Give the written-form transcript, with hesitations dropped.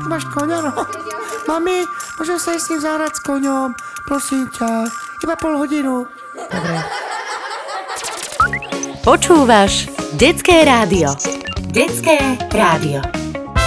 Ty máš koňa, no? Mami, môžem sa ísť s ním zahrať s koňom? Prosím ťa, iba pol hodinu. Dobre. Počúvaš Detské rádio. Detské rádio.